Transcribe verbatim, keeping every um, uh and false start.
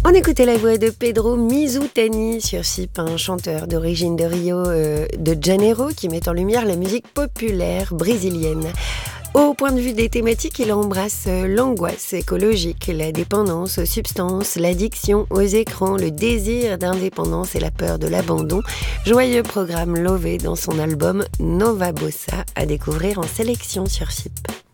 On écoutait la voix de Pedro Mizutani sur Sip, un chanteur d'origine de Rio euh, de Janeiro qui met en lumière la musique populaire brésilienne. Au point de vue des thématiques, il embrasse l'angoisse écologique, la dépendance aux substances, l'addiction aux écrans, le désir d'indépendance et la peur de l'abandon. Joyeux programme lové dans son album Nova Bossa à découvrir en sélection sur Sip.